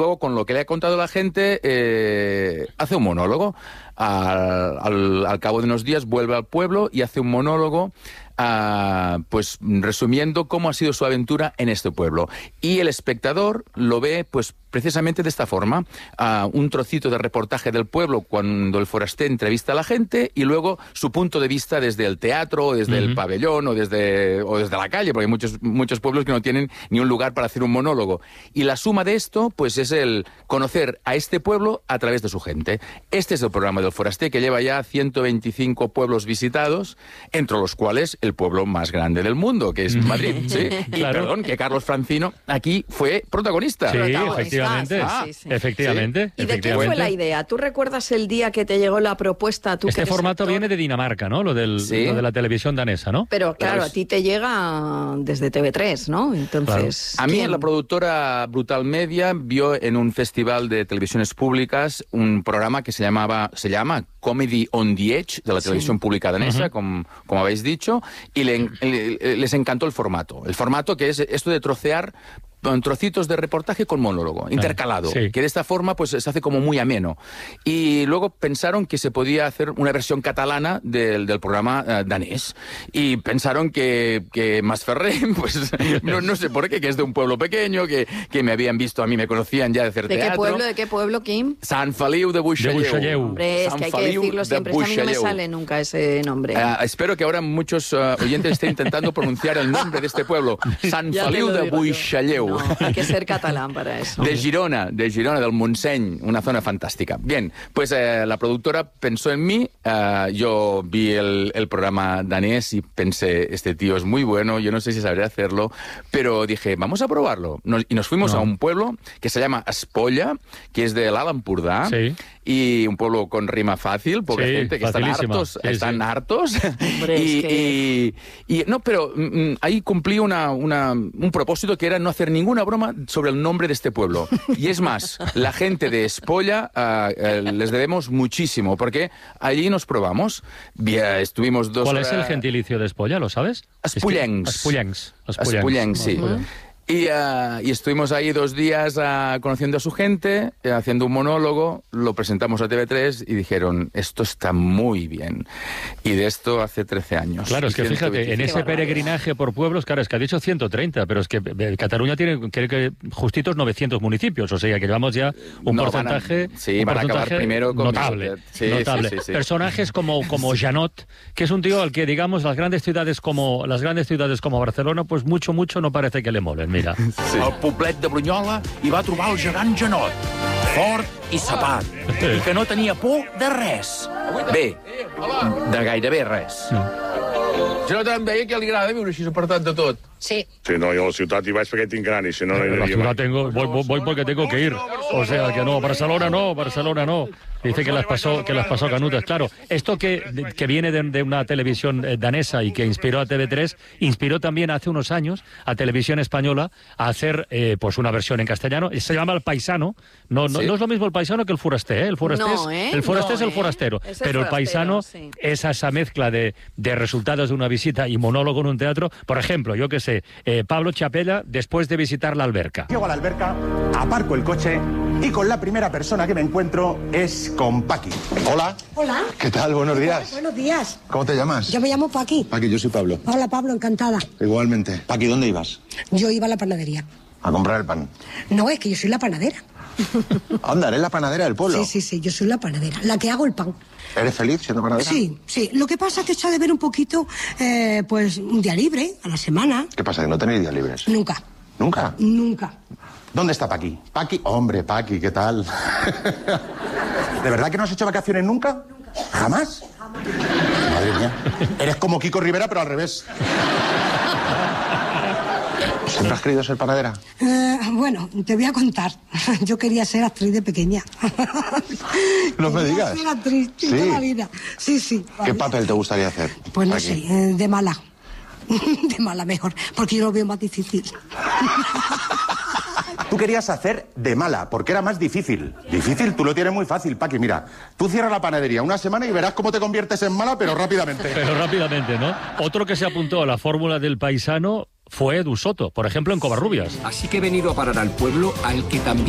luego, con lo que le ha contado la gente, hace un monólogo. Al cabo de unos días vuelve al pueblo y hace un monólogo, pues resumiendo cómo ha sido su aventura en este pueblo. Y el espectador lo ve, pues precisamente de esta forma, un trocito de reportaje del pueblo cuando el foraster entrevista a la gente, y luego su punto de vista desde el teatro, o desde el pabellón, o desde la calle, porque hay muchos pueblos que no tienen ni un lugar para hacer un monólogo. Y la suma de esto, pues es el conocer a este pueblo a través de su gente. Este es el programa del foraster, que lleva ya 125 pueblos visitados, entre los cuales el pueblo más grande del mundo, que es Madrid. ¿Sí? Y perdón, que Carlos Francino aquí fue protagonista. Sí, efectivamente. Efectivamente. ¿Y de qué fue la idea? ¿Tú recuerdas el día que te llegó la propuesta? Este formato viene de Dinamarca, ¿no? Lo de la televisión danesa, ¿no? Pero claro, a ti te llega desde TV3, ¿no? Entonces, claro. A mí, la productora Brutal Media vio en un festival de televisiones públicas un programa que se llama Comedy on the Edge, de la televisión pública danesa, como habéis dicho, y les encantó el formato. El formato que es esto de trocear trocitos de reportaje con monólogo, intercalado, que de esta forma pues se hace como muy ameno. Y luego pensaron que se podía hacer una versión catalana del programa danés. Y pensaron que Masferrer, pues no sé por qué, que es de un pueblo pequeño, que me habían visto, a mí me conocían ya de hacer teatro. ¿De qué pueblo, Kim? Sant Feliu de Buixalleu. Hombre, es que hay que decirlo siempre, a mí no me sale nunca ese nombre. Espero que ahora muchos oyentes estén intentando pronunciar el nombre de este pueblo. Sant Feliu de Buixalleu. No, hay que ser catalán para eso. De Girona, del Montseny, una zona fantástica. Bien, pues la productora pensó en mí, yo vi el programa danés y pensé, este tío es muy bueno, yo no sé si sabré hacerlo, pero dije, vamos a probarlo. Y nos fuimos a un pueblo que se llama Espolla, que es de l'Alt Empordà, y un pueblo con rima fácil, porque hay gente que están hartos. Hombre, pero ahí cumplí un propósito, que era no hacer ninguna broma sobre el nombre de este pueblo. Y es más, la gente de Espolla les debemos muchísimo, porque allí nos probamos. Estuvimos 2 horas... ¿Cuál es el gentilicio de Espolla, lo sabes? Espollencs, sí. Y estuvimos ahí 2 días conociendo a su gente, haciendo un monólogo, lo presentamos a TV3 y dijeron, esto está muy bien. Y de esto hace 13 años. Claro, es que fíjate, en ese peregrinaje por pueblos, claro, es que ha dicho 130, pero es que Cataluña tiene, creo que, justitos 900 municipios, o sea, que llevamos ya un porcentaje, van a acabar primero con notable. Sí. Personajes como Janot, que es un tío al que, digamos, las grandes ciudades como Barcelona, pues mucho no parece que le molen. Mira. Al poblet de Brunyola hi va trobar el gegant Janot, fort i sapat, i que no tenia por de res. Bé, de gairebé res. Janot em deia que li agrada viure així apartat de tot. Sí. Sí, no, yo a la ciudad iba perquè tinc gran y si no... La ciudad voy porque tengo que ir. O sea, que no, Barcelona no. Dice que las pasó canutas. Claro, esto que viene de una televisión danesa y que inspiró a TV3, inspiró también hace unos años a Televisión Española a hacer pues una versión en castellano. Se llama El Paisano. No es lo mismo El Paisano que El Foraster, ¿eh? El Foraster es El Forastero. Pero El Paisano es esa mezcla de resultados de una visita y monólogo en un teatro. Por ejemplo, yo que sé, Pablo Chapela, después de visitar la alberca. Llego a la alberca, aparco el coche y con la primera persona que me encuentro es con Paqui. Hola. Hola. ¿Qué tal? Buenos días. Buenos días. ¿Cómo te llamas? Yo me llamo Paqui. Paqui, yo soy Pablo. Hola, Pablo, encantada. Igualmente. Paqui, ¿dónde ibas? Yo iba a la panadería. ¿A comprar el pan? No, es que yo soy la panadera. Anda, ¿eres la panadera del pueblo? Sí, yo soy la panadera, la que hago el pan. ¿Eres feliz siendo panadera? Sí. Lo que pasa es que echa de ver un poquito, pues, un día libre a la semana. ¿Qué pasa, que no tenéis días libres? Nunca. ¿Nunca? Nunca. ¿Dónde está Paqui? Paqui, hombre, Paqui, ¿qué tal? ¿De verdad que no has hecho vacaciones nunca? Nunca. ¿Jamás? Jamás. Madre mía. Eres como Kiko Rivera, pero al revés. ¿Siempre has querido ser panadera? Bueno, te voy a contar. Yo quería ser actriz de pequeña. No me digas. Ser actriz toda la vida. Sí. ¿Qué papel te gustaría hacer? Pues no sé, de mala. De mala mejor, porque yo lo veo más difícil. Tú querías hacer de mala, porque era más difícil. Difícil, tú lo tienes muy fácil, Paqui. Mira, tú cierras la panadería una semana y verás cómo te conviertes en mala, pero rápidamente. ¿No? Otro que se apuntó a la fórmula del paisano fue Edu Soto, por ejemplo, en Covarrubias. Así que he venido a parar al pueblo al que también